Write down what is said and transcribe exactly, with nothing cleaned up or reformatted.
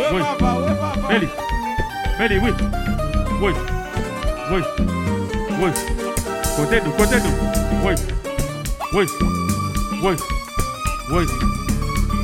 Oui. papa, oui, papa. Mélie. Mélie, oui. Oui. Oui. Oui. Côté nous, côté nous. Oui. Oui. Oui. Oui.